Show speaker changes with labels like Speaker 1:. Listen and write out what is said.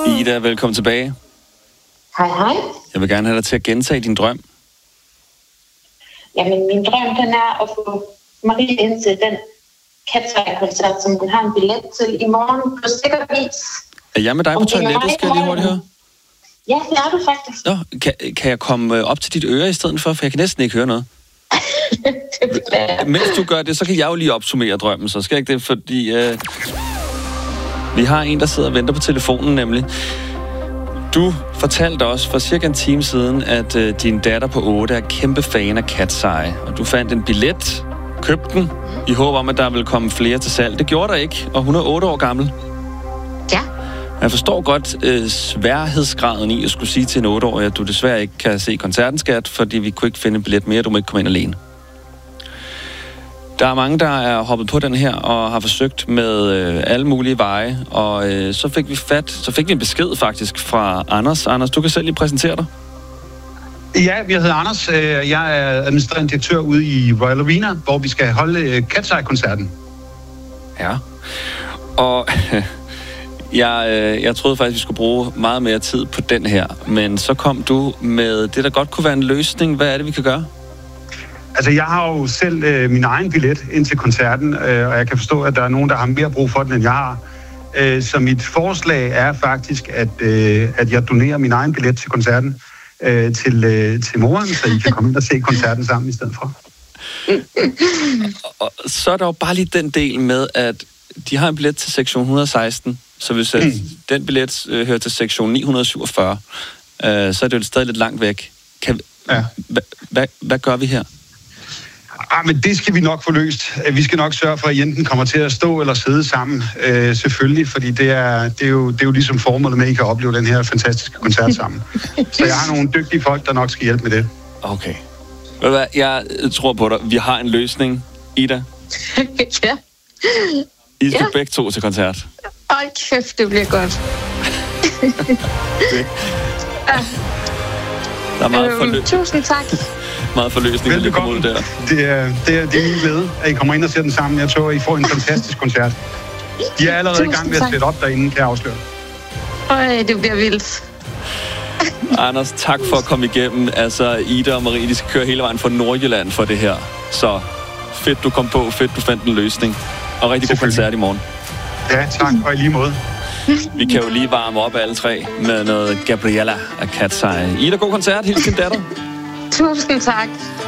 Speaker 1: Ida, velkommen tilbage.
Speaker 2: Hej.
Speaker 1: Jeg vil gerne have dig til at gentage din drøm.
Speaker 2: Jamen, min drøm, den er at få Marie ind til den Katsej-koncert, som hun har en billet til i morgen på sikker vis.
Speaker 1: Er jeg med dig på toilettet, skal jeg lige hurtigt høre?
Speaker 2: Ja, det er du faktisk.
Speaker 1: Nå, kan jeg komme op til dit øre i stedet for jeg kan næsten ikke høre noget. Mens du gør det, så kan jeg jo lige opsummere drømmen, så skal jeg ikke det, fordi vi har en, der sidder og venter på telefonen, nemlig. Du fortalte os for cirka en time siden, at din datter på 8 er kæmpe fan af Katsej, og du fandt en billet, købte den, i håb om, at der ville komme flere til salg. Det gjorde der ikke, og hun er 8 år gammel.
Speaker 2: Ja.
Speaker 1: Jeg forstår godt sværhedsgraden i at skulle sige til en 8-årig, at du desværre ikke kan se koncerten, skat, fordi vi kunne ikke finde en billet mere, du må ikke komme ind alene. Der er mange, der er hoppet på den her og har forsøgt med alle mulige veje, og så fik vi en besked faktisk fra Anders. Anders, du kan selv lige præsentere dig.
Speaker 3: Ja, jeg hedder Anders. Jeg er administrerende direktør ude i Royal Arena, hvor vi skal holde Katsej-koncerten.
Speaker 1: Ja, og jeg troede faktisk, vi skulle bruge meget mere tid på den her, men så kom du med det, der godt kunne være en løsning. Hvad er det, vi kan gøre?
Speaker 3: Altså, jeg har jo selv min egen billet ind til koncerten, og jeg kan forstå, at der er nogen, der har mere brug for den, end jeg har. Så mit forslag er faktisk, at jeg donerer min egen billet til koncerten til moren, så I kan komme ind og se koncerten sammen i stedet for.
Speaker 1: Og så er der jo bare lige den del med, at de har en billet til sektion 116, så hvis den billet hører til sektion 947, så er det jo stadig lidt langt væk. Hvad gør vi her?
Speaker 3: Men det skal vi nok få løst. Vi skal nok sørge for, at I enten kommer til at stå eller sidde sammen, selvfølgelig, fordi det er jo ligesom formålet med, at I kan opleve den her fantastiske koncert sammen. Så jeg har nogle dygtige folk, der nok skal hjælpe med det.
Speaker 1: Okay. Jeg tror på dig. Vi har en løsning. Ida?
Speaker 2: Ja.
Speaker 1: I skal begge to til koncert.
Speaker 2: Hold kæft, det bliver godt.
Speaker 1: Der er meget
Speaker 2: tusind tak.
Speaker 1: Meget forløsning, at komme ud der.
Speaker 3: Det er min glæde, at I kommer ind og ser den sammen. Jeg tror, I får en fantastisk koncert. De er allerede i gang med at sætte op derinde, kan jeg afsløre.
Speaker 2: Det bliver vildt.
Speaker 1: Anders, tak for at komme igennem. Altså, Ida og Marie, de skal køre hele vejen fra Nordjylland for det her. Så fedt, du kom på. Fedt, du fandt en løsning. Og rigtig god koncert i morgen.
Speaker 3: Ja, tak. Og i lige måde.
Speaker 1: Vi kan jo lige varme op alle tre med noget Gabriella af Katsej. Ida, god koncert. Hils din datter.
Speaker 2: Tusind tak.